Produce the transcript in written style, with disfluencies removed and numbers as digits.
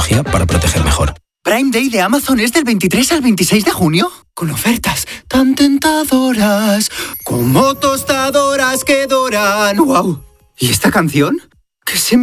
tecnología para proteger mejor. ¿Prime Day de Amazon es del 23 al 26 de junio? Con ofertas tan tentadoras, como tostadoras que doran. ¡Wow! ¿Y esta canción? ¿Qué se me